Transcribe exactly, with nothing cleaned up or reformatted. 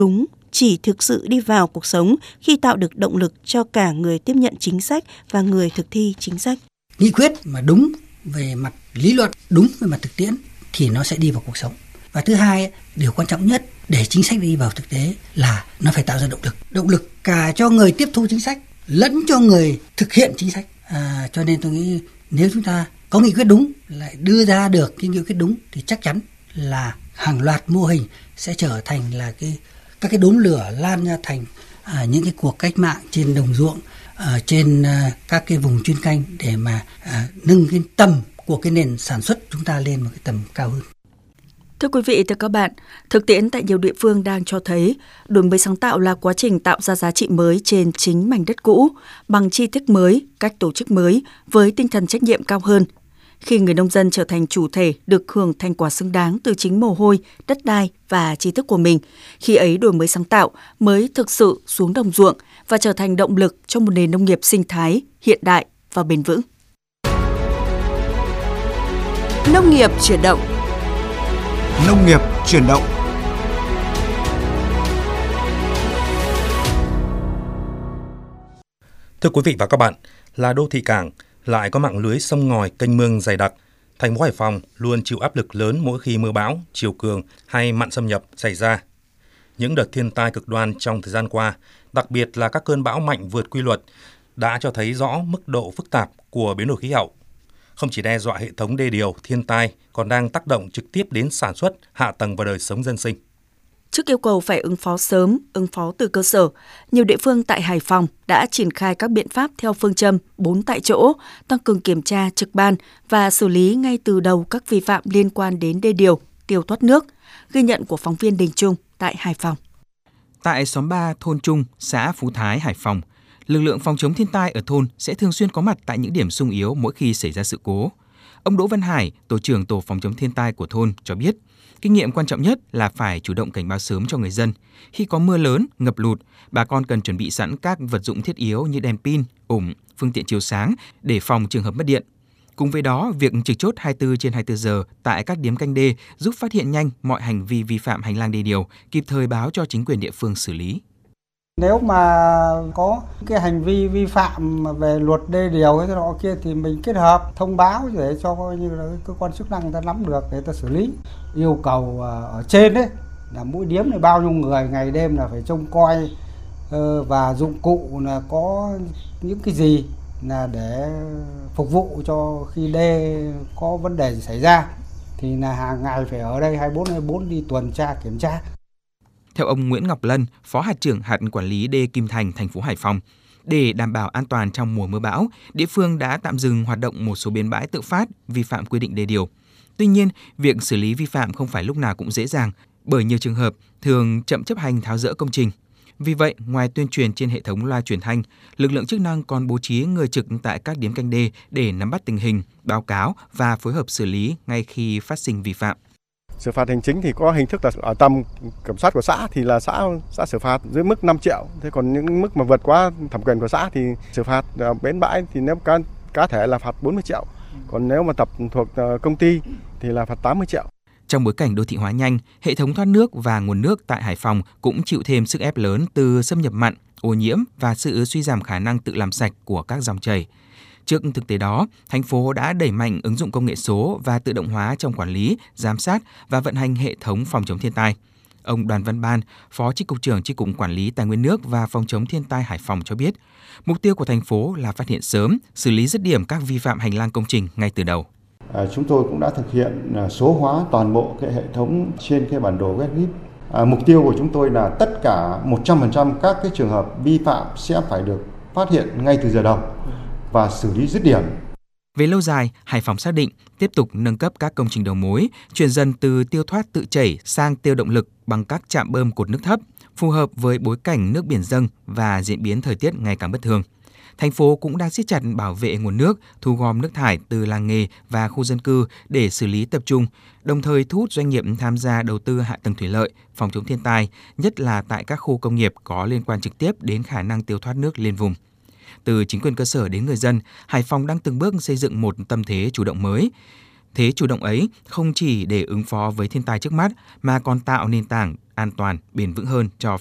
đúng chỉ thực sự đi vào cuộc sống khi tạo được động lực cho cả người tiếp nhận chính sách và người thực thi chính sách. Nghị quyết mà đúng về mặt lý luận, đúng về mặt thực tiễn thì nó sẽ đi vào cuộc sống. Và thứ hai, điều quan trọng nhất để chính sách đi vào thực tế là nó phải tạo ra động lực. Động lực cả cho người tiếp thu chính sách lẫn cho người thực hiện chính sách. À, cho nên tôi nghĩ nếu chúng ta có nghị quyết đúng, lại đưa ra được cái nghị quyết đúng thì chắc chắn là hàng loạt mô hình sẽ trở thành là cái các cái đốm lửa lan ra thành à, những cái cuộc cách mạng trên đồng ruộng, à, trên à, các cái vùng chuyên canh để mà à, nâng cái tầm của cái nền sản xuất chúng ta lên một cái tầm cao hơn. Thưa quý vị, thưa các bạn, thực tiễn tại nhiều địa phương đang cho thấy đổi mới sáng tạo là quá trình tạo ra giá trị mới trên chính mảnh đất cũ, bằng tri thức mới, cách tổ chức mới, với tinh thần trách nhiệm cao hơn. Khi người nông dân trở thành chủ thể được hưởng thành quả xứng đáng từ chính mồ hôi, đất đai và tri thức của mình, khi ấy đổi mới sáng tạo mới thực sự xuống đồng ruộng và trở thành động lực cho một nền nông nghiệp sinh thái, hiện đại và bền vững. Nông nghiệp chuyển động. Nông nghiệp chuyển động. Thưa quý vị và các bạn, là đô thị cảng, lại có mạng lưới sông ngòi kênh mương dày đặc, thành phố Hải Phòng luôn chịu áp lực lớn mỗi khi mưa bão, triều cường hay mặn xâm nhập xảy ra. Những đợt thiên tai cực đoan trong thời gian qua, đặc biệt là các cơn bão mạnh vượt quy luật, đã cho thấy rõ mức độ phức tạp của biến đổi khí hậu. Không chỉ đe dọa hệ thống đê điều, thiên tai còn đang tác động trực tiếp đến sản xuất, hạ tầng và đời sống dân sinh. Trước yêu cầu phải ứng phó sớm, ứng phó từ cơ sở, nhiều địa phương tại Hải Phòng đã triển khai các biện pháp theo phương châm bốn tại chỗ, tăng cường kiểm tra, trực ban và xử lý ngay từ đầu các vi phạm liên quan đến đê điều, tiêu thoát nước. Ghi nhận của phóng viên Đình Trung tại Hải Phòng. Tại xóm ba thôn Trung, xã Phú Thái, Hải Phòng, lực lượng phòng chống thiên tai ở thôn sẽ thường xuyên có mặt tại những điểm xung yếu mỗi khi xảy ra sự cố. Ông Đỗ Văn Hải, tổ trưởng tổ phòng chống thiên tai của thôn cho biết, kinh nghiệm quan trọng nhất là phải chủ động cảnh báo sớm cho người dân. Khi có mưa lớn, ngập lụt, bà con cần chuẩn bị sẵn các vật dụng thiết yếu như đèn pin, ủng, phương tiện chiếu sáng để phòng trường hợp mất điện. Cùng với đó, việc trực chốt hai mươi bốn trên hai mươi bốn giờ tại các điếm canh đê giúp phát hiện nhanh mọi hành vi vi phạm hành lang đê điều, kịp thời báo cho chính quyền địa phương xử lý. Nếu mà có cái hành vi vi phạm về luật đê điều cái nọ kia thì mình kết hợp thông báo để cho coi như là cơ quan chức năng người ta nắm được để người ta xử lý. Yêu cầu ở trên đấy là mỗi điếm này bao nhiêu người ngày đêm là phải trông coi và dụng cụ là có những cái gì là để phục vụ cho khi đê có vấn đề gì xảy ra thì là hàng ngày phải ở đây hai mươi bốn trên hai mươi bốn đi tuần tra kiểm tra. Theo ông Nguyễn Ngọc Lân, Phó hạt trưởng hạt quản lý đê Kim Thành, thành phố Hải Phòng, để đảm bảo an toàn trong mùa mưa bão, địa phương đã tạm dừng hoạt động một số bến bãi tự phát vi phạm quy định đê điều. Tuy nhiên, việc xử lý vi phạm không phải lúc nào cũng dễ dàng, bởi nhiều trường hợp thường chậm chấp hành tháo dỡ công trình. Vì vậy, ngoài tuyên truyền trên hệ thống loa truyền thanh, lực lượng chức năng còn bố trí người trực tại các điếm canh đê để nắm bắt tình hình, báo cáo và phối hợp xử lý ngay khi phát sinh vi phạm. Xử phạt hành chính thì có hình thức là ở tầm kiểm soát của xã thì là xã xã xử phạt dưới mức năm triệu. Thế còn những mức mà vượt quá thẩm quyền của xã thì xử phạt bến bãi thì nếu cá, cá thể là phạt bốn mươi triệu. Còn nếu mà tập thuộc công ty thì là phạt tám mươi triệu. Trong bối cảnh đô thị hóa nhanh, hệ thống thoát nước và nguồn nước tại Hải Phòng cũng chịu thêm sức ép lớn từ xâm nhập mặn, ô nhiễm và sự suy giảm khả năng tự làm sạch của các dòng chảy. Trước thực tế đó, thành phố đã đẩy mạnh ứng dụng công nghệ số và tự động hóa trong quản lý, giám sát và vận hành hệ thống phòng chống thiên tai. Ông Đoàn Văn Ban, Phó Chi cục trưởng Chi cục Quản lý Tài nguyên nước và Phòng chống thiên tai Hải Phòng cho biết, mục tiêu của thành phố là phát hiện sớm, xử lý dứt điểm các vi phạm hành lang công trình ngay từ đầu. À, chúng tôi cũng đã thực hiện số hóa toàn bộ cái hệ thống trên cái bản đồ Webgif. À, mục tiêu của chúng tôi là tất cả một trăm phần trăm các cái trường hợp vi phạm sẽ phải được phát hiện ngay từ giờ đầu và xử lý dứt điểm. Về lâu dài, Hải Phòng xác định tiếp tục nâng cấp các công trình đầu mối, chuyển dần từ tiêu thoát tự chảy sang tiêu động lực bằng các trạm bơm cột nước thấp, phù hợp với bối cảnh nước biển dâng và diễn biến thời tiết ngày càng bất thường. Thành phố cũng đang siết chặt bảo vệ nguồn nước, thu gom nước thải từ làng nghề và khu dân cư để xử lý tập trung, đồng thời thu hút doanh nghiệp tham gia đầu tư hạ tầng thủy lợi, phòng chống thiên tai, nhất là tại các khu công nghiệp có liên quan trực tiếp đến khả năng tiêu thoát nước liên vùng. Từ chính quyền cơ sở đến người dân, Hải Phòng đang từng bước xây dựng một tâm thế chủ động mới. Thế chủ động ấy không chỉ để ứng phó với thiên tai trước mắt mà còn tạo nền tảng an toàn, bền vững hơn cho